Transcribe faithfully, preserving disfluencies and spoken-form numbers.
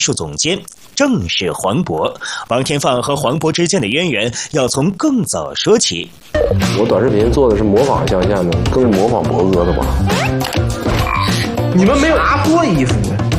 术总监，正是黄渤。王天放和黄渤之间的渊源要从更早说起。 我短视频做的是模仿象限的，更是模仿博哥的吧？ 你们没有拿过衣服吗？